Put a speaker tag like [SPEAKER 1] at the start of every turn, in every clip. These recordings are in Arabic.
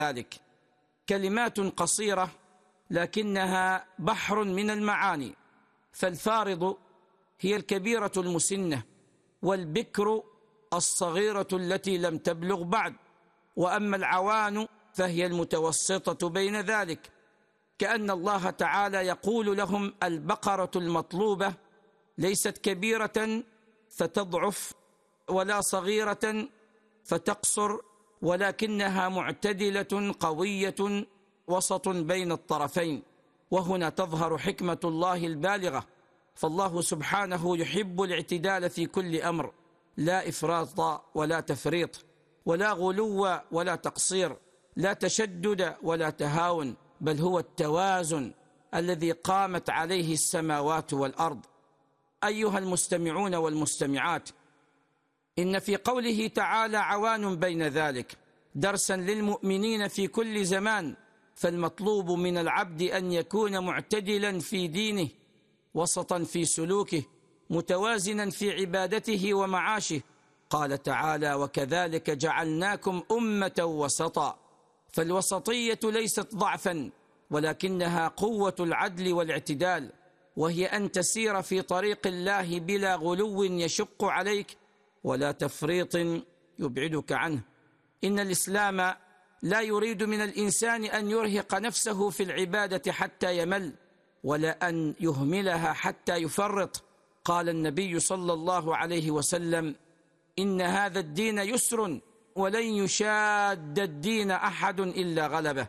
[SPEAKER 1] ذلك. كلمات قصيرة لكنها بحر من المعاني. فالفارض هي الكبيرة المسنة، والبكر الصغيرة التي لم تبلغ بعد، وأما العوان فهي المتوسطة بين ذلك، كأن الله تعالى يقول لهم: البقرة المطلوبة ليست كبيرة فتضعف ولا صغيرة فتقصر، ولكنها معتدلة قوية وسط بين الطرفين. وهنا تظهر حكمة الله البالغة، فالله سبحانه يحب الاعتدال في كل أمر، لا إفراط ولا تفريط، ولا غلو ولا تقصير، لا تشدد ولا تهاون، بل هو التوازن الذي قامت عليه السماوات والأرض. أيها المستمعون والمستمعات، إن في قوله تعالى عوان بين ذلك درسا للمؤمنين في كل زمان. فالمطلوب من العبد أن يكون معتدلا في دينه، وسطا في سلوكه، متوازنا في عبادته ومعاشه. قال تعالى: وكذلك جعلناكم أمة وسطا. فالوسطية ليست ضعفا، ولكنها قوة العدل والاعتدال، وهي أن تسير في طريق الله بلا غلو يشق عليك ولا تفريط يبعدك عنه. إن الإسلام لا يريد من الإنسان أن يرهق نفسه في العبادة حتى يمل، ولا أن يهملها حتى يفرط. قال النبي صلى الله عليه وسلم: إن هذا الدين يسر ولن يشاد الدين أحد إلا غلبه،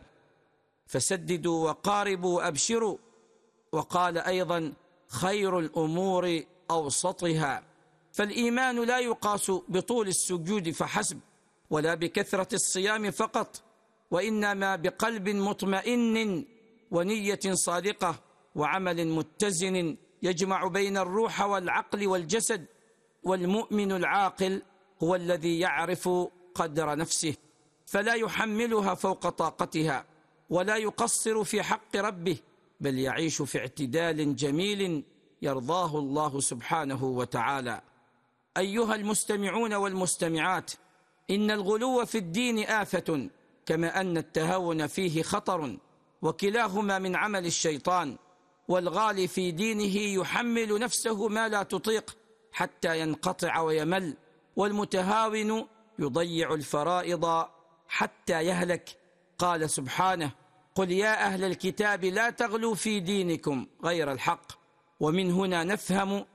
[SPEAKER 1] فسددوا وقاربوا وأبشروا. وقال أيضا: خير الأمور أوسطها. فالإيمان لا يقاس بطول السجود فحسب، ولا بكثرة الصيام فقط، وإنما بقلب مطمئن ونية صادقة وعمل متزن يجمع بين الروح والعقل والجسد. والمؤمن العاقل هو الذي يعرف قدر نفسه، فلا يحملها فوق طاقتها، ولا يقصر في حق ربه، بل يعيش في اعتدال جميل يرضاه الله سبحانه وتعالى. أيها المستمعون والمستمعات، إن الغلو في الدين آفة، كما أن التهاون فيه خطر، وكلاهما من عمل الشيطان. والغالي في دينه يحمل نفسه ما لا تطيق حتى ينقطع ويمل، والمتهاون يضيع الفرائض حتى يهلك. قال سبحانه: قل يا أهل الكتاب لا تغلوا في دينكم غير الحق. ومن هنا نفهم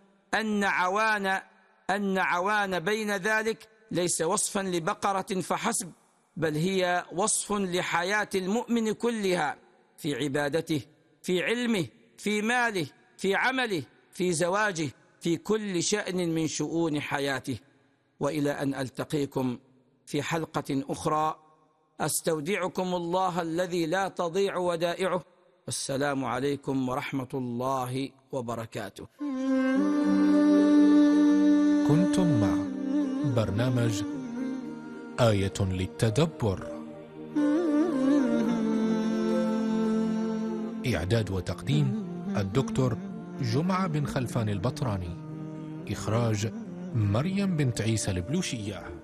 [SPEAKER 1] أن عوان بين ذلك ليس وصفا لبقرة فحسب، بل هي وصف لحياة المؤمن كلها، في عبادته، في علمه، في ماله، في عمله، في زواجه، في كل شأن من شؤون حياته. وإلى أن ألتقيكم في حلقة أخرى، أستودعكم الله الذي لا تضيع ودائعه. والسلام عليكم ورحمة الله وبركاته.
[SPEAKER 2] كنتم مع برنامج آية للتدبر، إعداد وتقديم الدكتور جمعة بن خلفان البطراني، إخراج مريم بنت عيسى البلوشية.